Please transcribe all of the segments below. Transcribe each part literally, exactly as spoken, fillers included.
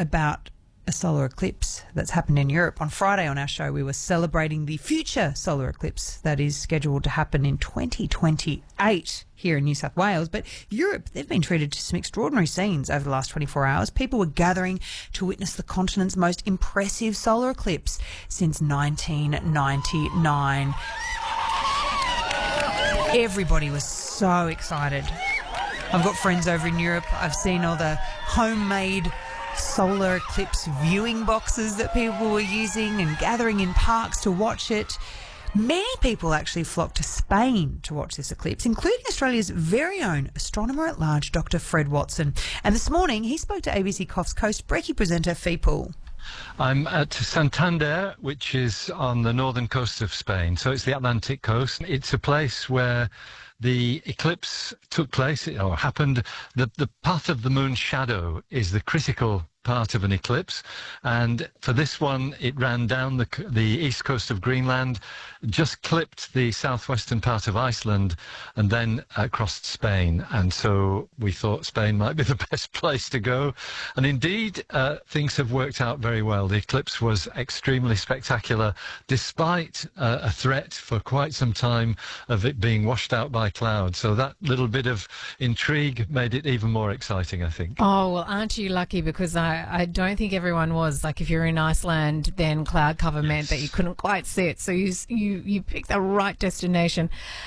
about a solar eclipse that's happened in Europe. On Friday on our show, we were celebrating the future solar eclipse that is scheduled to happen in twenty twenty-eight here in New South Wales. But Europe, they've been treated to some extraordinary scenes over the last twenty-four hours. People were gathering to witness the continent's most impressive solar eclipse since nineteen ninety-nine. Everybody was so excited. I've got friends over in Europe. I've seen all the homemade solar eclipse viewing boxes that people were using and gathering in parks to watch it. Many people actually flocked to Spain to watch this eclipse, including Australia's very own astronomer-at-large, Doctor Fred Watson. And this morning, he spoke to A B C Coffs Coast Brekkie presenter Fee Poole. I'm at Santander, which is on the northern coast of Spain. So it's the Atlantic coast. It's a place where the eclipse took place, or happened. The, the path of the moon's shadow is the critical part of an eclipse, and for this one it ran down the the east coast of Greenland, just clipped the southwestern part of Iceland, and then uh, crossed Spain. And so we thought Spain might be the best place to go, and indeed uh, things have worked out very well. The eclipse was extremely spectacular, despite uh, a threat for quite some time of it being washed out by cloud. So that little bit of intrigue made it even more exciting, I think. Oh, well, aren't you lucky? Because I I don't think everyone was. Like, if you're in Iceland, then cloud cover meant that you couldn't quite see it. So you you you picked the right destination.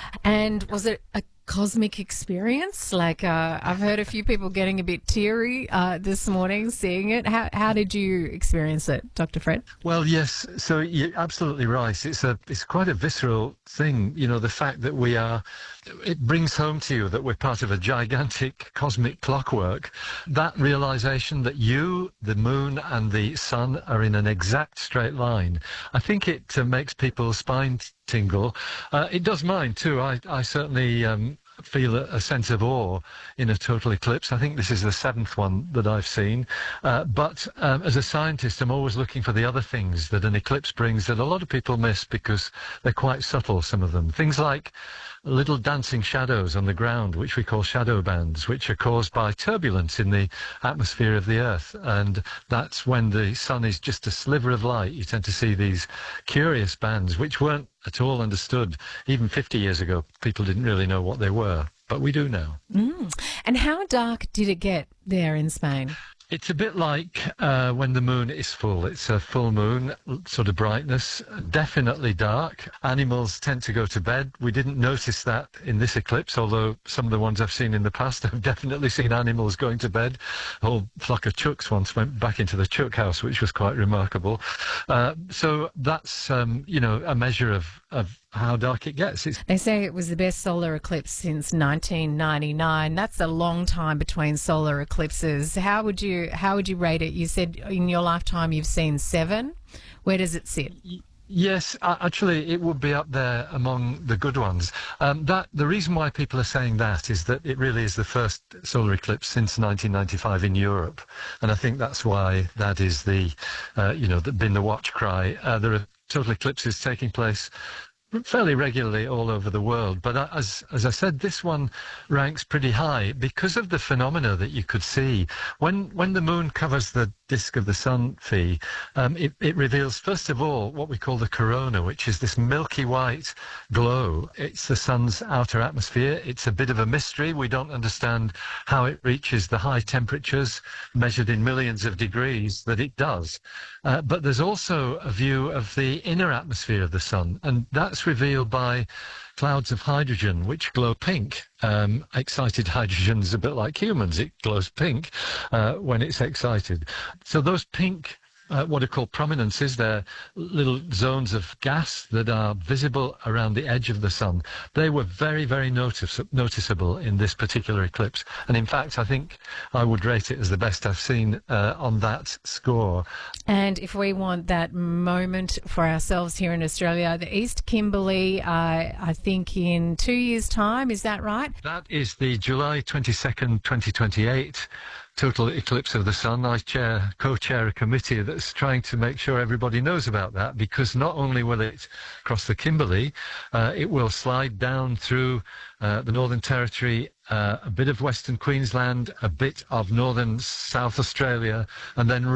And was it a cosmic experience? Like, uh, I've heard a few people getting a bit teary uh, this morning seeing it. How how did you experience it, Doctor Fred? Well, yes. So you're absolutely right. It's a it's quite a visceral thing. You know, the fact that we are, it brings home to you that we're part of a gigantic cosmic clockwork. That realization that you, the moon, and the sun are in an exact straight line, I think it uh, makes people's spine tingle. Uh, it does mine too. I, I certainly um, feel a, a sense of awe in a total eclipse. I think this is the seventh one that I've seen. Uh, but um, as a scientist, I'm always looking for the other things that an eclipse brings that a lot of people miss because they're quite subtle, some of them. Things like little dancing shadows on the ground, which we call shadow bands, which are caused by turbulence in the atmosphere of the Earth. And that's when the sun is just a sliver of light. You tend to see these curious bands, which weren't at all understood. Even fifty years ago, people didn't really know what they were, but we do now. Mm. And how dark did it get there in Spain? It's a bit like uh, when the moon is full. It's a full moon, sort of brightness, definitely dark. Animals tend to go to bed. We didn't notice that in this eclipse, although some of the ones I've seen in the past, I've definitely seen animals going to bed. A whole flock of chooks once went back into the chook house, which was quite remarkable. Uh, so that's, um, you know, a measure of, of how dark it gets. It's They say it was the best solar eclipse since nineteen ninety-nine. That's a long time between solar eclipses. How would you how would you rate it? You said in your lifetime you've seen seven. Where does it sit? Yes, actually, it would be up there among the good ones. Um, that the reason why people are saying that is that it really is the first solar eclipse since nineteen ninety-five in Europe, and I think that's why that is the, uh, you know, been the watch cry. Uh, there are total eclipses taking place fairly regularly all over the world, but as as I said, this one ranks pretty high because of the phenomena that you could see when when the moon covers the disk of the sun. Fee, um, it, it reveals first of all what we call the corona, which is this milky white glow. It's the sun's outer atmosphere. It's a bit of a mystery. We don't understand how it reaches the high temperatures measured in millions of degrees that it does. Uh, but there's also a view of the inner atmosphere of the sun, and that's revealed by clouds of hydrogen which glow pink. Um, excited hydrogen's a bit like humans. It glows pink uh, when it's excited. So those pink, uh, what are called prominences, they're little zones of gas that are visible around the edge of the sun. They were very, very notice noticeable in this particular eclipse. And in fact, I think I would rate it as the best I've seen uh, on that score. And if we want that moment for ourselves here in Australia, the East Kimberley, uh, I think in two years' time, is that right? That is the July twenty-second, twenty twenty-eight total eclipse of the sun. I chair, co-chair a committee that's trying to make sure everybody knows about that, because not only will it cross the Kimberley, uh, it will slide down through uh, the Northern Territory, uh, a bit of Western Queensland, a bit of northern South Australia, and then